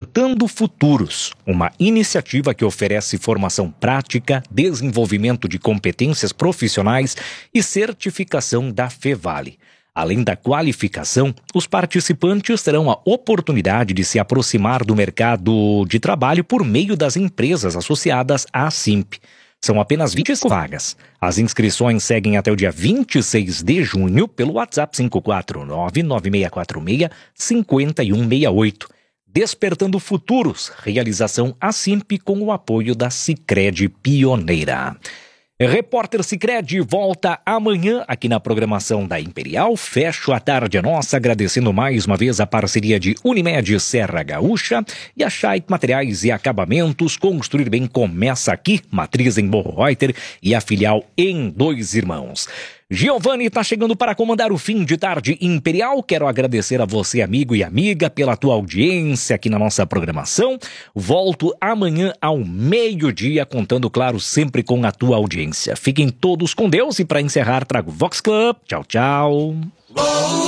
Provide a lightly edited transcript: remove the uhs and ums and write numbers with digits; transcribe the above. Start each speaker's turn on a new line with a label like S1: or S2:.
S1: Despertando Futuros, uma iniciativa que oferece formação prática, desenvolvimento de competências profissionais e certificação da Fevale. Além da qualificação, os participantes terão a oportunidade de se aproximar do mercado de trabalho por meio das empresas associadas à Simp. São apenas 20 vagas. As inscrições seguem até o dia 26 de junho pelo WhatsApp 549-9646-5168. Despertando Futuros, realização Simp com o apoio da Sicredi Pioneira. Repórter Sicredi volta amanhã aqui na programação da Imperial. Fecho a tarde nossa agradecendo mais uma vez a parceria de Unimed Serra Gaúcha e a Scheidt Materiais e Acabamentos. Construir bem começa aqui, matriz em Morro Reuter e a filial em Dois Irmãos. Giovanni está chegando para comandar o fim de tarde Imperial. Quero agradecer a você, amigo e amiga, pela tua audiência aqui na nossa programação. Volto amanhã ao meio-dia, contando, claro, sempre com a tua audiência. Fiquem todos com Deus e para encerrar trago Vox Club. Tchau, tchau.